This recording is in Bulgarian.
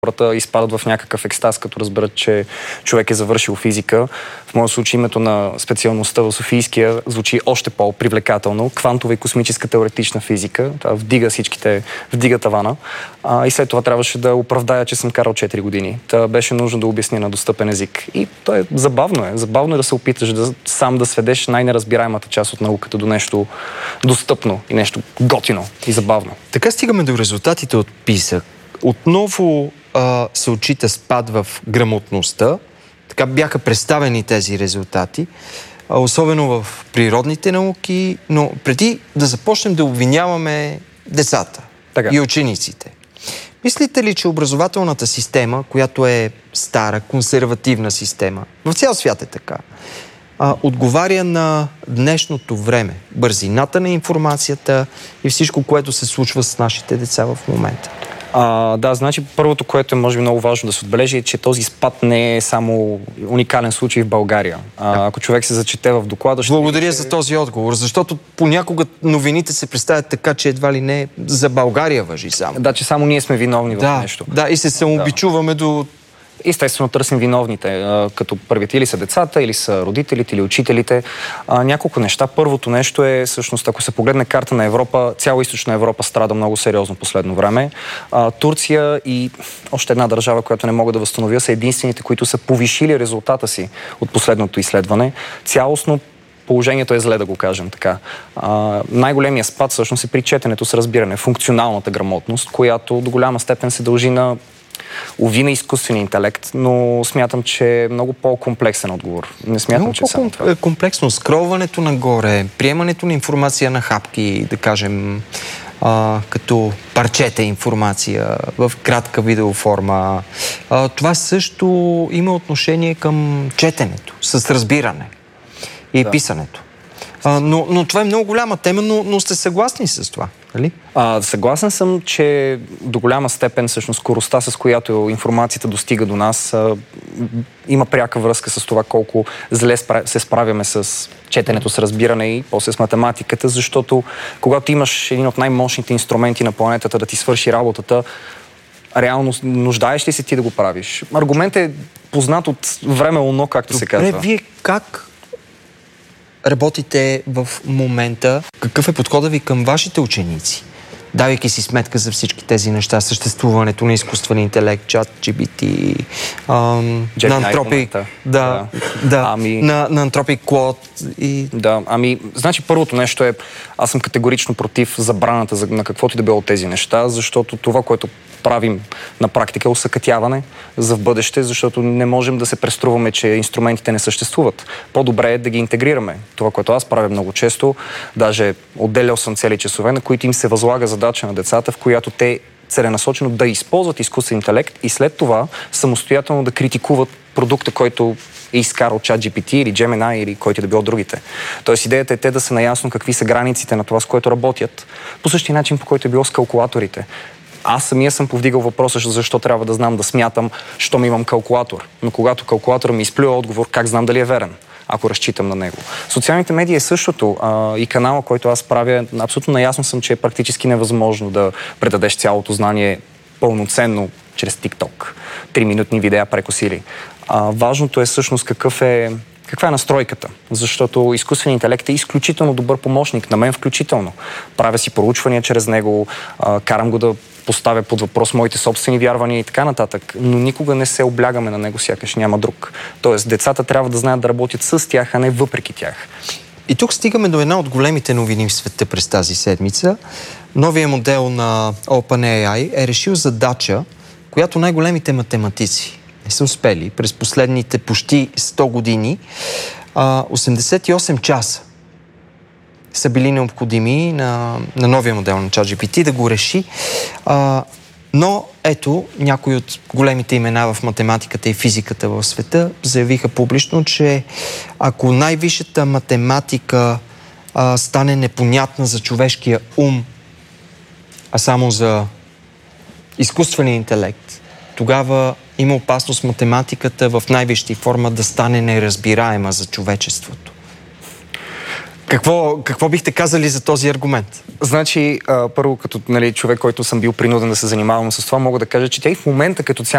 хората изпадат в някакъв екстаз, като разберат, че човек е завършил физика. В моя случай името на специалността в Софийския звучи още по-привлекателно. Квантова и космическа теоретична физика. Това вдига тавана. И след това трябваше да оправдая, че съм карал 4 години. Та беше нужно да обясня на достъпен език. И то е забавно. Забавно е да се опиташ сам да сведеш най-неразбираемата част от науката до нещо достъпно и нещо готино и забавно. Така стигаме до резултатите от ПИСА. Отново се отчита спад в грамотността. Така бяха представени тези резултати, особено в природните науки, но преди да започнем да обвиняваме децата и учениците. Мислите ли, че образователната система, която е стара, консервативна система, в цял свят е така, отговаря на днешното време, бързината на информацията и всичко, което се случва с нашите деца в момента? Да, значи първото, което е може би много важно да се отбележи, е, че този спад не е само уникален случай в България. Ако човек се зачете в доклада... Благодаря за този отговор, защото понякога новините се представят така, че едва ли не за България важи само. Да, че само ние сме виновни в нещо. Да, и се самообичуваме до... Естествено, търсим виновните, като първите или са децата, или са родителите, или учителите. Няколко неща. Първото нещо е, всъщност, ако се погледне карта на Европа, цяла източна Европа страда много сериозно последно време. Турция и още една държава, която не мога да възстановя, са единствените, които са повишили резултата си от последното изследване. Цялостно положението е зле, да го кажем така. Най-големият спад всъщност е при четенето с разбиране, функционалната грамотност, която до голяма степен се дължи на изкуствения интелект, но смятам, че е много по-комплексен отговор. Не смятам, че само това. Комплексно. Скролването нагоре, приемането на информация на хапки, да кажем, като парчета информация в кратка видеоформа. Това също има отношение към четенето, с разбиране и писането. Но това е много голяма тема, но сте съгласни с това, нали? Съгласен съм, че до голяма степен всъщност скоростта, с която информацията достига до нас, има пряка връзка с това колко зле се справяме с четенето, с разбиране и после с математиката, защото когато имаш един от най-мощните инструменти на планетата да ти свърши работата, реално нуждаеш ли се ти да го правиш? Аргумент е познат от време оно, както се казва. Вие как работите в момента? Какъв е подходът ви към вашите ученици? Давайки си сметка за всички тези неща, съществуването на изкуствен интелект, ChatGPT, на Anthropic, на Anthropic Claude и... Да, значи първото нещо е, аз съм категорично против забраната на каквото и да било от тези неща, защото това, което правим на практика е усъкътяване за в бъдеще, защото не можем да се преструваме, че инструментите не съществуват. По-добре е да ги интегрираме. Това, което аз правя много често, даже отделял съм цели часове, на които им се възлага задача на децата, в която те целенасочено да използват изкуствен интелект и след това самостоятелно да критикуват продукта, който е изкарал ChatGPT или Gemini или който да било другите. Тоест идеята е те да са наясно какви са границите на това, с което работят. По същия начин, по който е било с калкулаторите. Аз самия съм повдигал въпроса, защо трябва да знам да смятам, щом имам калкулатор. Но когато калкулатор ми изплюе отговор, как знам дали е верен, ако разчитам на него. Социалните медии е същото. И канала, който аз правя, абсолютно наясно съм, че е практически невъзможно да предадеш цялото знание пълноценно чрез TikTok. 3-минутни видеа прекосили. Важното е всъщност каква е настройката, защото изкуственият интелект е изключително добър помощник, на мен включително. Правя си проучвания чрез него, карам го да поставя под въпрос моите собствени вярвания и така нататък, но никога не се облягаме на него, сякаш няма друг. Тоест, децата трябва да знаят да работят с тях, а не въпреки тях. И тук стигаме до една от големите новини в света през тази седмица. Новия модел на OpenAI е решил задача, която най-големите математици не са успели през последните почти 100 години. 88 часа са били необходими на новия модел на ChatGPT да го реши. Но ето, някои от големите имена в математиката и физиката в света заявиха публично, че ако най-висшата математика стане непонятна за човешкия ум, а само за изкуствения интелект, тогава има опасност математиката в най-висши форма да стане неразбираема за човечеството. Какво бихте казали за този аргумент? Значи, първо, като човек, който съм бил принуден да се занимавам с това, мога да кажа, че тя и в момента като цяло